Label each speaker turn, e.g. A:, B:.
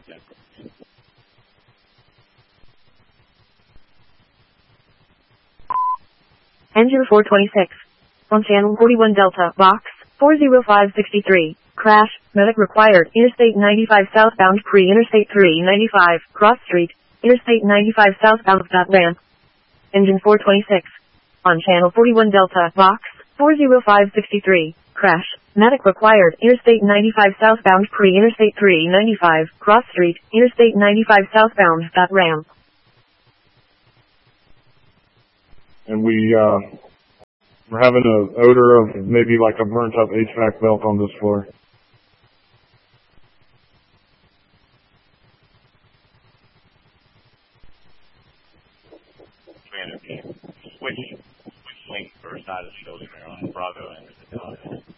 A: Engine 426. On channel 41 Delta, box 40563. Crash, medic required. Interstate 95 southbound pre-Interstate 395, cross street. Interstate 95 southbound that ramp. Engine 426. On channel 41 Delta, box 40563. Crash, medic required. Interstate 95 southbound pre-Interstate 395, cross street. Interstate 95 southbound that ramp.
B: And we're having an odor of maybe like a burnt up HVAC belt on this floor.
C: Switch link for side of the building there on Bravo and the